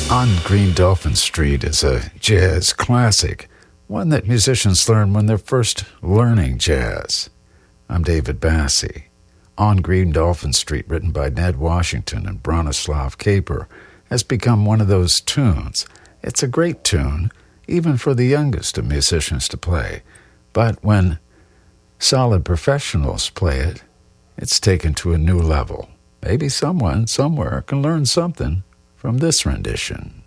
On Green Dolphin Street is a jazz classic, one that musicians learn when they're first learning jazz. I'm David Bassie. On Green Dolphin Street, written by Ned Washington and Bronislaw Kaper, has become one of those tunes. It's a great tune, even for the youngest of musicians to play. But when solid professionals play it, it's taken to a new level. Maybe someone, somewhere, can learn something from this rendition.